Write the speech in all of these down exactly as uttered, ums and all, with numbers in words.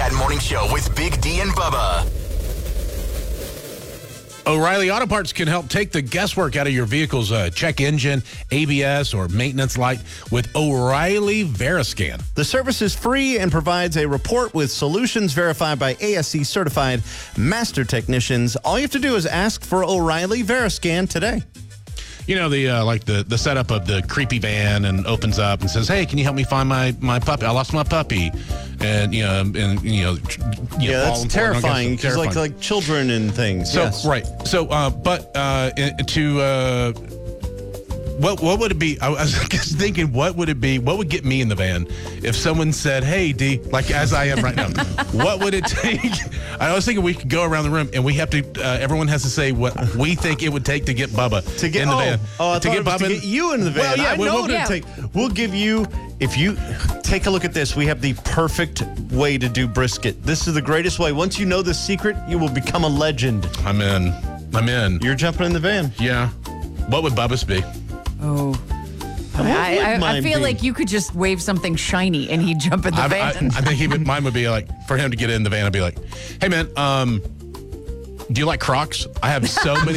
Cat Morning Show with Big D and Bubba. O'Reilly Auto Parts can help take the guesswork out of your vehicle's uh, check engine, A B S, or maintenance light with O'Reilly Veriscan. The service is free and provides a report with solutions verified by A S C certified master technicians. All you have to do is ask for O'Reilly Veriscan today. You know, the uh, like the, the setup of the creepy van and opens up and says, hey, can you help me find my, my puppy? I lost my puppy. And, you know, and, you know, tr- you Yeah, know, that's terrifying. Because like, terrifying. like children and things. So, yes. right. So, uh, but uh, to, uh, what what would it be? I was just thinking, what would it be? What would get me in the van if someone said, hey, D, like as I am right now, what would it take? I was thinking we could go around the room and we have to, uh, everyone has to say what we think it would take to get Bubba To get, in the oh, van. Oh, I to thought get it was Bubba to in- get you in the van. Well, yeah, I we'll- know we'll- what it'd take. We'll give you, if you take a look at this, we have the perfect way to do brisket. This is the greatest way. Once you know the secret, you will become a legend. I'm in. I'm in. You're jumping in the van. Yeah. What would Bubba's be? Oh. What I, would I, I mine feel be? like you could just wave something shiny and he'd jump in the I, I, van. I think he would, mine would be like, for him to get in the van, I'd be like, hey, man, um, do you like Crocs? I have so many,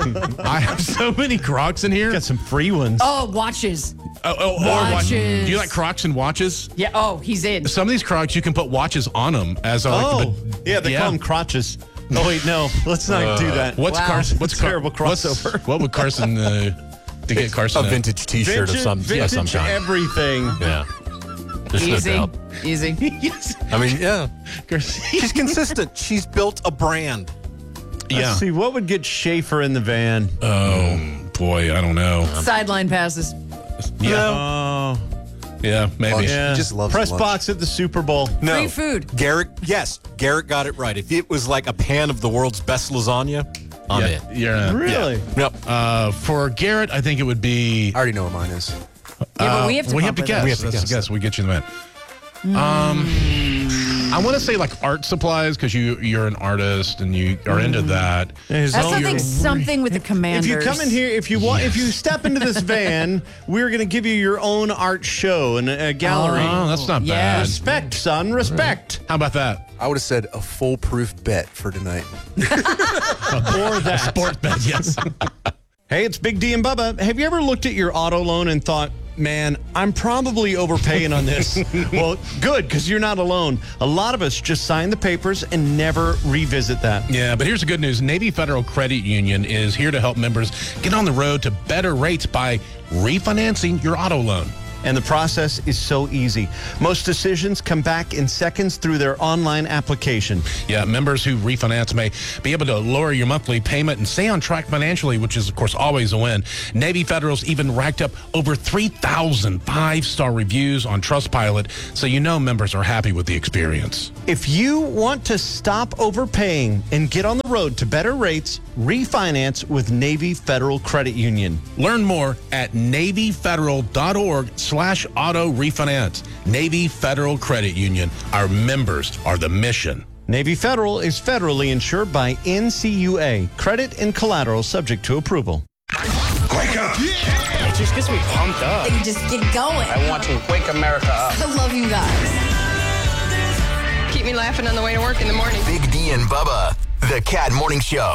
I have so many Crocs in here. Got some free ones. Oh, watches. Oh, oh, or watch- Watches. Do you like Crocs and watches? Yeah. Oh, he's in. Some of these Crocs, you can put watches on them as a, Oh, like, the- yeah, they call them crotches. Oh, wait, no. Let's not do that. What's Wow. Carson? What's It's a terrible Car- what's- crossover. What would Carson uh, to get Carson? A a- vintage T-shirt of Vintage, some, yeah, vintage some kind. everything. Yeah. There's no Easy. doubt. Easy. Yes. I mean, yeah. Carson- She's consistent. She's built a brand. Yeah. Let's see, what would get Schaefer in the van? Oh boy, I don't know. Sideline passes. Yeah. Oh, Yeah. Maybe. yeah. just loves Press lunch. box at the Super Bowl. No. Free food. Garrett, yes, Garrett got it right. If it was like a pan of the world's best lasagna, I'm Yeah. in. Yeah. Really? Yep. Uh, for Garrett, I think it would be. I already know what mine is. Yeah, but we have to. we come have to up with guess. it. We have to That's guess. a guess. We get you in the van. Um, I want to say like art supplies because you you're an artist and you are into that. His That's own- something. Something with the If commanders. you come in here, if you want, if you step into this van, we're going to give you your own art show and a, a gallery. Oh, that's not Yeah. bad. Respect, son, respect. How about that? I would have said a foolproof bet for tonight. Or that. Sport bet, yes. Hey, it's Big D and Bubba. Have you ever looked at your auto loan and thought, man, I'm probably overpaying on this? Well, good, because you're not alone. A lot of us just sign the papers and never revisit that. Yeah, but here's the good news. Navy Federal Credit Union is here to help members get on the road to better rates by refinancing your auto loan. And the process is so easy. Most decisions come back in seconds through their online application. Yeah, members who refinance may be able to lower your monthly payment and stay on track financially, which is, of course, always a win. Navy Federal's even racked up over three thousand five-star reviews on Trustpilot, so you know members are happy with the experience. If you want to stop overpaying and get on the road to better rates, refinance with Navy Federal Credit Union. Learn more at NavyFederal.org slash auto refinance. Navy Federal Credit Union. Our members are the mission. Navy Federal is federally insured by N C U A. Credit and collateral subject to approval. Wake up! It just gets me pumped up. And just get going. I want to wake America up. I love you guys. Keep me laughing on the way to work in the morning. Big D and Bubba, the Cat Morning Show.